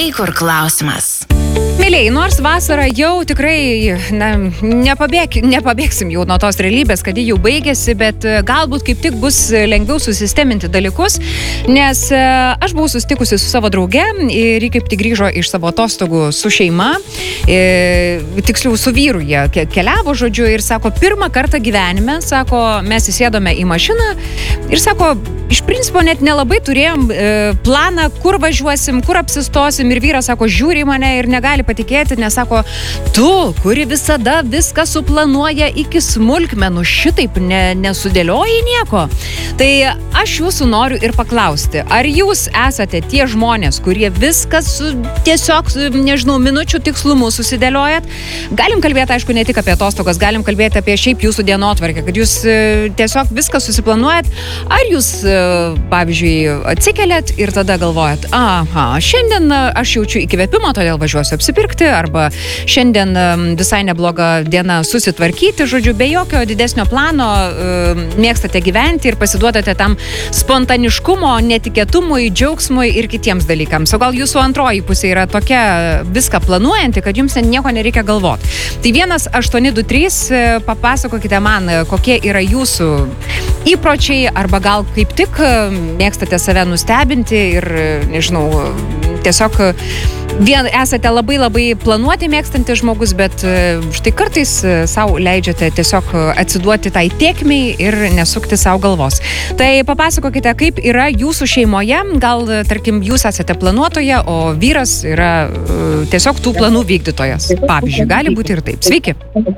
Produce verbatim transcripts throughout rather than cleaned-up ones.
Štai kur klausimas. Mėlėjai, nors vasara jau tikrai na, nepabėg, nepabėgsim jau nuo tos realybės, kad ji jau baigėsi, bet galbūt kaip tik bus lengviau susisteminti dalykus, nes aš buvau susitikusi su savo drauge ir ji kaip tik grįžo iš savo atostogų su šeima, e, tiksliau su vyru jie keliavo, žodžiu, ir sako, pirmą kartą gyvenime, sako, mes įsėdome į mašiną ir sako, iš principo net nelabai turėjom e, planą, kur važiuosim, kur apsistosim, ir vyras sako, žiūri į mane ir negali patikėti, nes sako, tu, kuri visada viską suplanuoja iki smulkmenų, šitaip ne, nesudėlioji nieko. Tai aš jūsų noriu ir paklausti, ar jūs esate tie žmonės, kurie viskas su, tiesiog, nežinau, minučių tikslumu susidėliojat? Galim kalbėti, aišku, ne tik apie atostogas, galim kalbėti apie šiaip jūsų dienotvarkę, kad jūs tiesiog viską susiplanuojat, ar jūs, pavyzdžiui, atsikeliat ir tada galvojat, aha, šiandien aš jaučiu įkvėpimą, todėl važiuosiu apsipirkti, arba šiandien visai nebloga diena susitvarkyti, žodžiu, be jokio didesnio plano mėgstate gyventi ir pasiduodate tam spontaniškumo, netikėtumui, džiaugsmui ir kitiems dalykams. O gal jūsų antroji pusė yra tokia viską planuojanti, kad jums nieko nereikia galvoti. Tai vienas aštuoni du trys, papasakokite man, kokie yra jūsų įpročiai, arba gal kaip tik mėgstate save nustebinti ir, nežinau, tiesiog vien esate labai labai planuoti mėgstantis žmogus, bet štai kartais savo leidžiate tiesiog atsiduoti tai tėkmei ir nesukti savo galvos. Tai papasakokite, kaip yra jūsų šeimoje, gal, tarkim, jūs esate planuotoja, o vyras yra tiesiog tų planų vykdytojas. Pavyzdžiui, gali būti ir taip. Sveiki.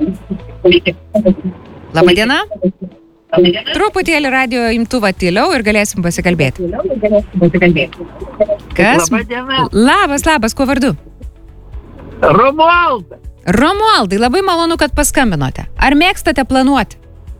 Labadiena. Truputėlį radio imtuvą tyliau ir galėsim pasikalbėti. Kas? Labadiena. Labas, labas, kuo vardu? Romualdas. Romualdai, labai malonu, kad paskambinote. Ar mėgstate planuoti?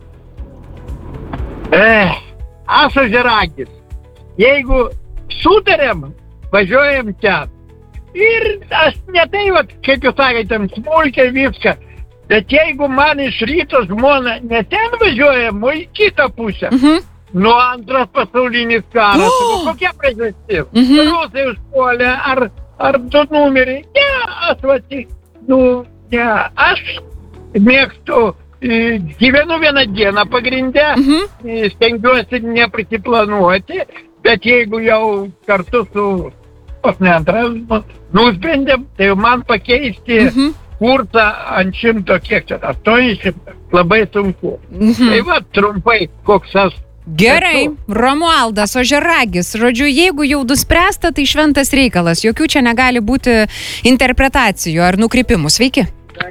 Eh, aš ožiaragis. Jeigu sutarėm, važiuojam ten. Ir aš ne tai, vat, kaip jūs sakėte, smulkiai viską. Bet jeigu man iš ryto žmona ne ten važiuojam, o į kitą pusę, Mhm. nuo antras pasaulinis karas, O! kokia priežastis? Mhm. Rusai užpuolė, ar, ar du numeriai? Ne, aš va tik, nu, ne, aš mėgstu, e, gyvenu vieną dieną pagrindę, Mhm. e, stengiuosi neprisiplanuoti, bet jeigu jau kartu su pasnentras, nusprendėm, tai jau man pakeisti Mhm. kursą ant šimto, kiek čia, aštuoni šimtai, labai sunku. Mhm. Tai va, trumpai, koks aš. Gerai, Romualdas, ožiaragis. Žodžiu, jeigu jau nuspręsta, tai šventas reikalas. Jokių čia negali būti interpretacijų ar nukrypimų. Sveiki.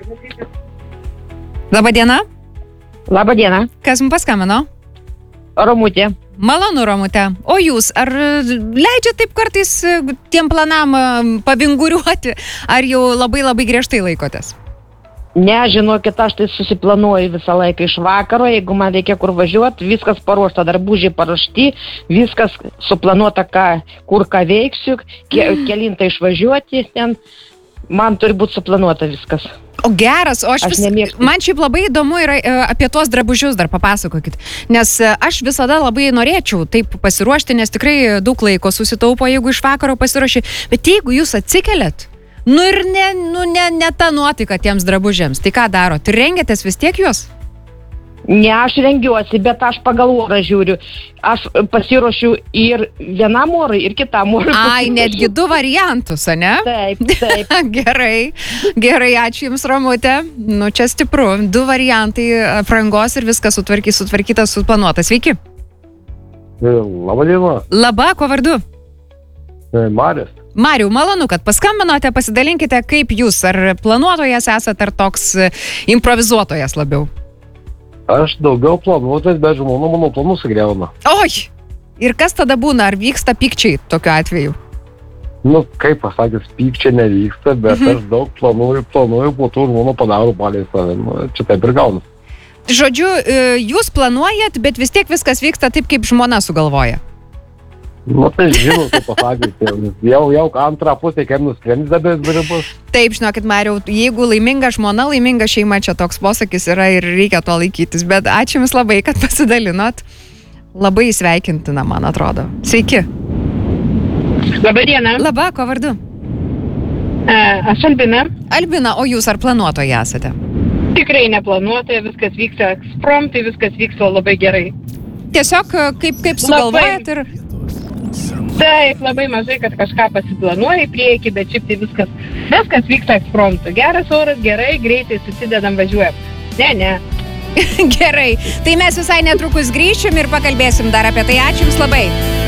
Labadiena. Labadiena, Kas mums paskambino? Romutė. Malonu, Romute. O jūs, ar leidžia taip kartais tiem planam pavinguriuoti, ar jau labai labai griežtai laikotės? Ne, žinokit, aš tai susiplanuoju visą laiką iš vakaro, jeigu man reikia kur važiuoti, viskas paruošta, darbužiai paruošti, viskas suplanuota, ką, kur ką veiksiu, ke, kelintą išvažiuoti, ten man turi būti suplanuota viskas. O geras, o aš, Aš vis, nemėgstu. man šiaip labai įdomu yra e, apie tuos drabužius dar papasakokit, nes e, aš visada labai norėčiau taip pasiruošti, nes tikrai daug laiko susitaupo, jeigu iš vakaro pasiruoši, bet jeigu jūs atsikeliat, nu ir ne, nu, ne, ne ta nuotaika tiems drabužiams, tai ką darot? Rengiatės vis tiek juos? Ne, aš rengiuosi, bet aš pagal orą žiūriu. Aš pasiruošiu ir vienam orui, ir kitam orui. Ai, pasiruošiu. netgi du variantus, ane? Taip, taip. Gerai, gerai, ačiū Jums, Romute. Nu, čia stipru. Du variantai aprangos ir viskas sutvarky, sutvarkytas, suplanuotas. Sveiki. Labadiena, Laba, kuo vardu? Marius. Mariau, malonu, kad paskambinote, pasidalinkite, kaip jūs, ar planuotojas esat, ar toks improvizuotojas labiau. Aš daugiau planuotas, bet žmona mano planus sugriauna. Oi! Ir kas tada būna, ar vyksta pykčiai tokiu atveju? Nu, kaip pasakęs, pykčia nevyksta, bet Mhm. aš daug planuoju, planuoju, po to žmona padaro palei save. Nu, čia taip ir gauna. Žodžiu, jūs planuojat, bet vis tiek viskas vyksta taip, kaip žmona sugalvoja. Nu, tai žinau, kaip pasakęs, jau, jau antrą pusę, kaip nusprendė dabės darybos. Taip, žinokit, Mariau, jeigu laiminga žmona, laiminga šeima, čia toks posakis yra ir reikia to laikytis. Bet ačiū Jums labai, kad pasidalinot. Labai sveikintina, man atrodo. Sveiki. Labadiena. Labą, ko vardu? E, aš Albina. Albina, o jūs ar planuotojai esate? Tikrai neplanuotoja, viskas vyksta ekspromtai, viskas vyksta labai gerai. Tiesiog kaip, kaip sugalvojat ir... Taip, labai mažai, kad kažką pasiplanuoja į priekį, bet šiaip tai viskas, viskas vyksta ekspromtu. Geras oras, gerai, greitai susidedam, važiuojam. Ne, ne. Gerai, tai mes visai netrukus grįšim ir pakalbėsim dar apie tai. Ačiū Jums labai.